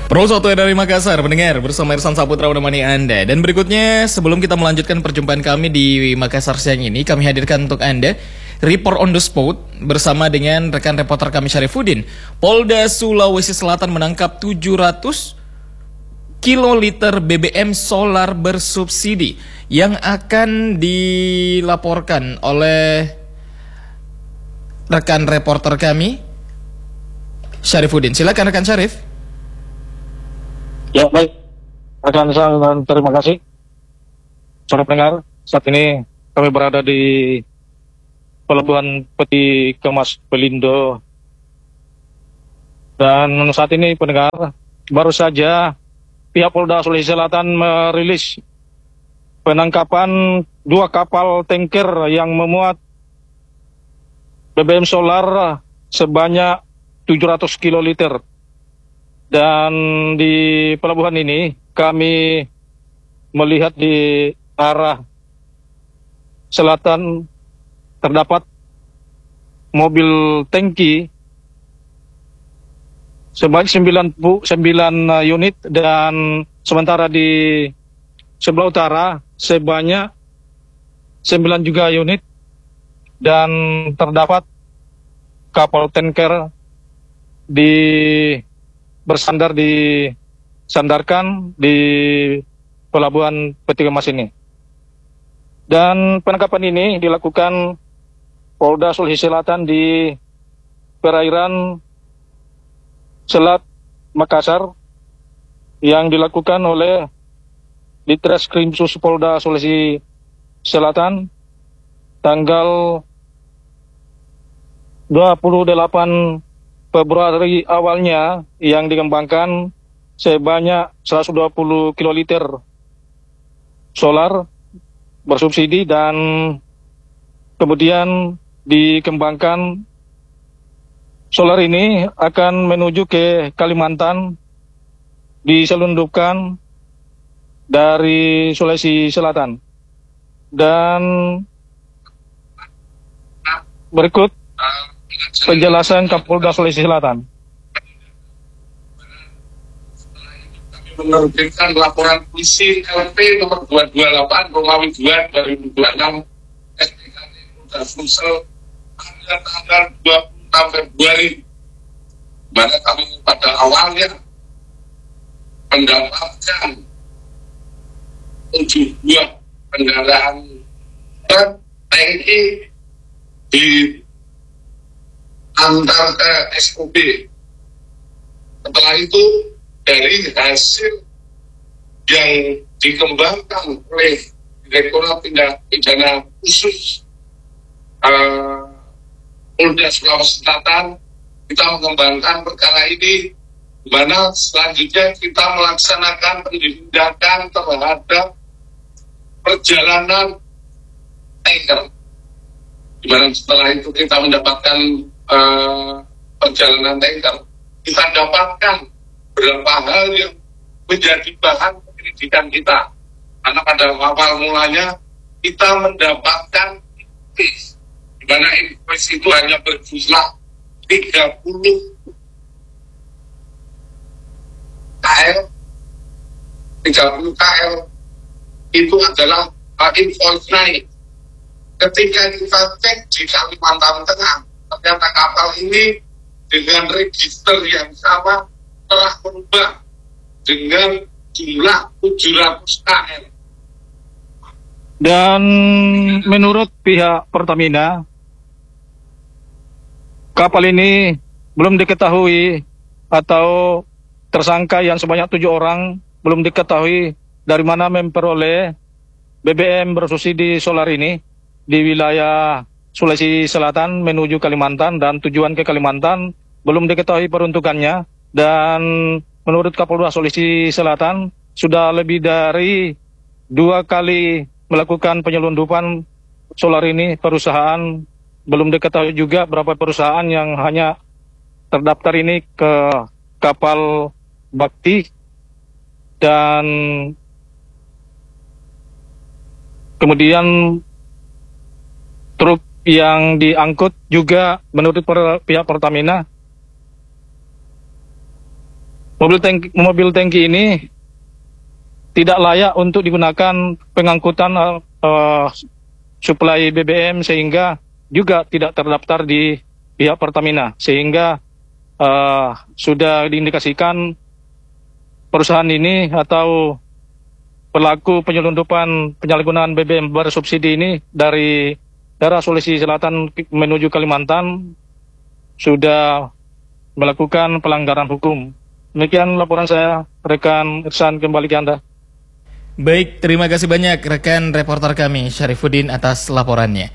Pro Soto dari Makassar, mendengar bersama Irsan Saputra menemani Anda. Dan berikutnya, sebelum kita melanjutkan perjumpaan kami di Makassar siang ini, kami hadirkan untuk Anda report on the spot bersama dengan rekan reporter kami Syarifuddin. Polda Sulawesi Selatan menangkap 700 kiloliter BBM solar bersubsidi yang akan dilaporkan oleh rekan reporter kami Syarifuddin. Silakan rekan Syarif. Ya baik, rekan San, terima kasih. Para pendengar, saat ini kami berada di Pelabuhan Peti Kemas Pelindo. Dan saat ini pendengar, baru saja pihak Polda Sulawesi Selatan merilis penangkapan 2 kapal tanker yang memuat BBM solar sebanyak 700 kiloliter. Dan di pelabuhan ini kami melihat di arah selatan terdapat mobil tangki sebanyak 99 unit, dan sementara di sebelah utara sebanyak 9 juga unit, dan terdapat kapal tanker sandarkan di Pelabuhan Peti Kemas ini. Dan penangkapan ini dilakukan Polda Sulawesi Selatan di perairan Selat Makassar yang dilakukan oleh Ditreskrimsus Polda Sulawesi Selatan tanggal 28 Februari awalnya, yang dikembangkan sebanyak 120 kiloliter solar bersubsidi, dan kemudian dikembangkan solar ini akan menuju ke Kalimantan, diselundupkan dari Sulawesi Selatan. Dan berikut penjelasan Kapolda Sulawesi Selatan. Menerbitkan laporan polisi LP nomor 228 Romawi 2 2026 SPKT Polda Sulsel pada tanggal 26 Februari, mana kami pada awalnya mendapatkan 7 buah kendaraan truk tangki di antar ke SOB. Setelah itu, dari hasil yang dikembangkan oleh Direktorat Tindak Pidana Khusus Polda Sulawesi Selatan, kita mengembangkan perkara ini, di mana selanjutnya kita melaksanakan penindakan terhadap perjalanan tanker. Di mana setelah itu kita mendapatkan perjalanan tanker, kita dapatkan beberapa hal yang menjadi bahan penyelidikan kita. Karena pada awal mulanya kita mendapatkan invoice, di mana invoice itu hanya berjumlah 30 KL. 30 KL itu adalah invoice naik. Ketika kita cek di Kalimantan Tengah, ternyata kapal ini dengan register yang sama telah berubah dengan jumlah 700 KL. Dan menurut pihak Pertamina, kapal ini belum diketahui, atau tersangka yang sebanyak 7 orang belum diketahui dari mana memperoleh BBM bersubsidi solar ini di wilayah Sulawesi Selatan menuju Kalimantan, dan tujuan ke Kalimantan belum diketahui peruntukannya. Dan menurut Kapolda Sulawesi Selatan sudah lebih dari 2 kali melakukan penyelundupan solar ini. Perusahaan belum diketahui juga berapa perusahaan yang hanya terdaftar ini ke kapal Bakti, dan kemudian truk yang diangkut juga menurut pihak Pertamina mobil tangki ini tidak layak untuk digunakan pengangkutan suplai BBM, sehingga juga tidak terdaftar di pihak Pertamina, sehingga sudah diindikasikan perusahaan ini atau pelaku penyelundupan penyalahgunaan BBM bersubsidi ini dari daerah Sulawesi Selatan menuju Kalimantan sudah melakukan pelanggaran hukum. Demikian laporan saya, rekan Irsan, kembali ke Anda. Baik, terima kasih banyak rekan reporter kami Syarifuddin atas laporannya.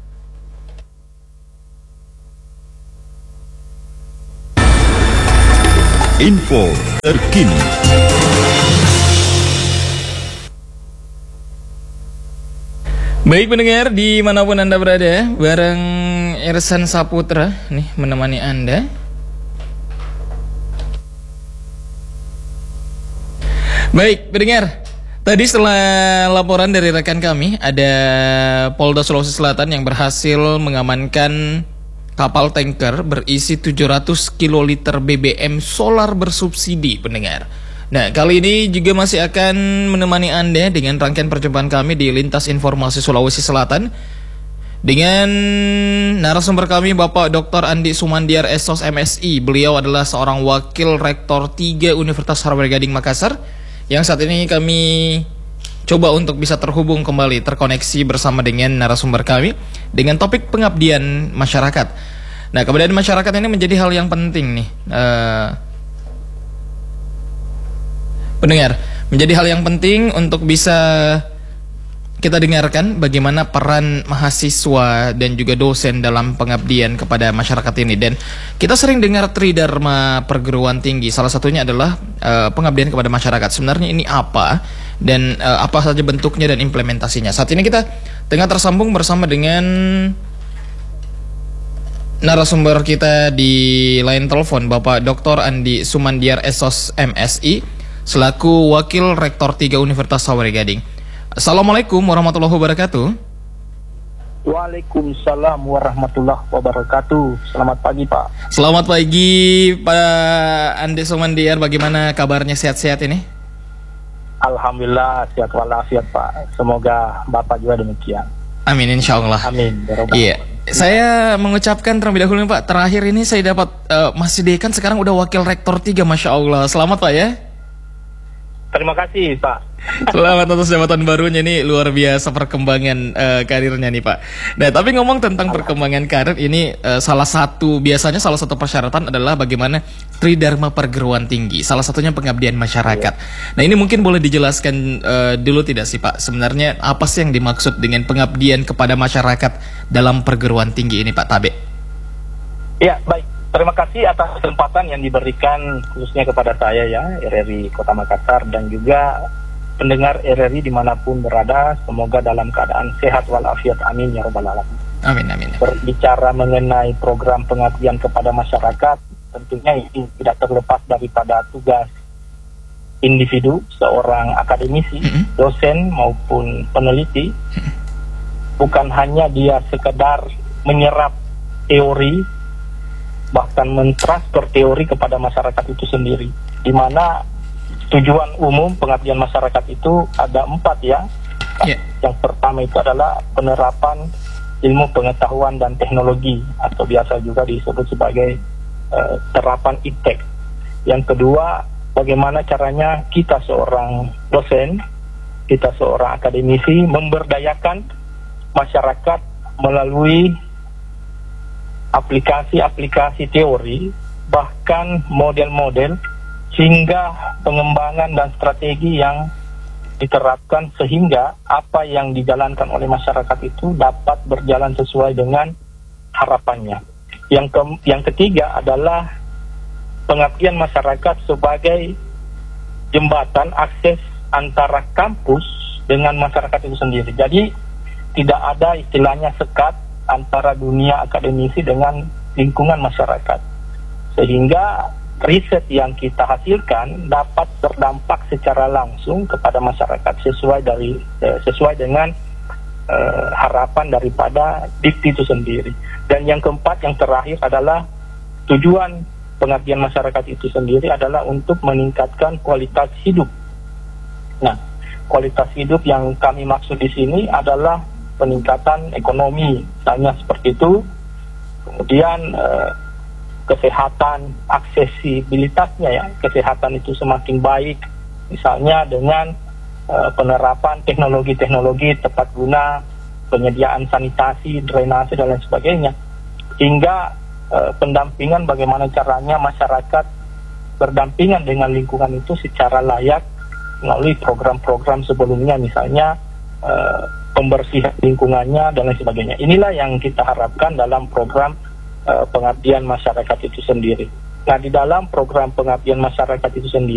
Info terkini. Baik pendengar, dimanapun Anda berada, bareng Irsan Saputra nih menemani Anda. Baik pendengar, tadi setelah laporan dari rekan kami, ada Polda Sulawesi Selatan yang berhasil mengamankan kapal tanker berisi 700 kiloliter BBM solar bersubsidi pendengar. Nah, kali ini juga masih akan menemani Anda dengan rangkaian perjumpaan kami di Lintas Informasi Sulawesi Selatan dengan narasumber kami Bapak Dr. Andi Sumandiar SOS MSI. Beliau adalah seorang wakil rektor 3 Universitas Sarawak Gading Makassar yang saat ini kami coba untuk bisa terhubung kembali, terkoneksi bersama dengan narasumber kami dengan topik pengabdian masyarakat. Nah, kebudayaan masyarakat ini menjadi hal yang penting nih, pendengar, menjadi hal yang penting untuk bisa kita dengarkan bagaimana peran mahasiswa dan juga dosen dalam pengabdian kepada masyarakat ini. Dan kita sering dengar Tridharma perguruan tinggi, salah satunya adalah pengabdian kepada masyarakat. Sebenarnya ini apa dan apa saja bentuknya dan implementasinya. Saat ini kita tengah tersambung bersama dengan narasumber kita di line telepon, Bapak Dr. Andi Sumandiar SOS MSI selaku wakil rektor 3 Universitas Sarawak Gading. Assalamualaikum warahmatullahi wabarakatuh. Waalaikumsalam warahmatullahi wabarakatuh. Selamat pagi Pak. Selamat pagi Pak Andi Sumandiar. Bagaimana kabarnya, sehat-sehat ini? Alhamdulillah sehat walafiat Pak. Semoga Bapak juga demikian. Amin insyaallah. Amin. Iya. Saya mengucapkan terlebih dahulu Pak, terakhir ini saya dapat masih dekan, sekarang udah wakil rektor 3, Masya Allah. Selamat Pak ya. Terima kasih Pak. Selamat atas jabatan barunya, nih luar biasa perkembangan karirnya nih Pak. Nah, tapi ngomong tentang perkembangan karir ini, salah satu persyaratan adalah bagaimana Tridharma perguruan tinggi, salah satunya pengabdian masyarakat. Nah, ini mungkin boleh dijelaskan dulu tidak sih Pak, sebenarnya apa sih yang dimaksud dengan pengabdian kepada masyarakat dalam perguruan tinggi ini Pak Tabe? Ya, baik. Terima kasih atas kesempatan yang diberikan khususnya kepada saya ya, RRI Kota Makassar, dan juga pendengar RRI dimanapun berada. Semoga dalam keadaan sehat walafiat, amin ya rabbal alamin. Amin amin. Berbicara mengenai program pengabdian kepada masyarakat, tentunya ini tidak terlepas daripada tugas individu, seorang akademisi, dosen maupun peneliti. Bukan hanya dia sekedar menyerap teori, bahkan mentransfer teori kepada masyarakat itu sendiri, di mana tujuan umum pengabdian masyarakat itu ada 4 ya. Yang pertama itu adalah penerapan ilmu pengetahuan dan teknologi, atau biasa juga disebut sebagai terapan iptek. Yang kedua, bagaimana caranya kita seorang dosen, kita seorang akademisi memberdayakan masyarakat melalui aplikasi-aplikasi teori, bahkan model-model, hingga pengembangan dan strategi yang diterapkan sehingga apa yang dijalankan oleh masyarakat itu dapat berjalan sesuai dengan harapannya. Yang ketiga adalah pengabdian masyarakat sebagai jembatan akses antara kampus dengan masyarakat itu sendiri. Jadi tidak ada istilahnya sekat antara dunia akademisi dengan lingkungan masyarakat, sehingga riset yang kita hasilkan dapat berdampak secara langsung kepada masyarakat sesuai dengan harapan daripada dikti itu sendiri. Dan yang keempat, yang terakhir adalah tujuan pengabdian masyarakat itu sendiri adalah untuk meningkatkan kualitas hidup. Nah, kualitas hidup yang kami maksud di sini adalah peningkatan ekonomi, misalnya seperti itu. Kemudian kesehatan, aksesibilitasnya ya, kesehatan itu semakin baik, misalnya dengan penerapan teknologi-teknologi tepat guna, penyediaan sanitasi, drainase dan lain sebagainya, hingga pendampingan bagaimana caranya masyarakat berdampingan dengan lingkungan itu secara layak melalui program-program sebelumnya, misalnya pembersihan lingkungannya dan lain sebagainya. Inilah yang kita harapkan dalam program pengabdian masyarakat itu sendiri. Nah, di dalam program pengabdian masyarakat itu sendiri